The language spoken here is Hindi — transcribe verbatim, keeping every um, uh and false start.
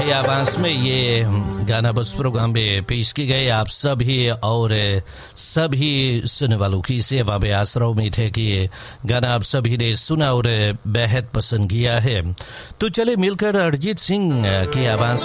आवाज में ये गाना बस प्रोग्राम में पेश की गई आप सभी और सभी सुनने वालों की सेवा में आसरा उम्मीद है कि ये गाना आप सभी ने सुना और बेहद पसंद किया है। तो चले मिलकर अरिजीत सिंह की आवाज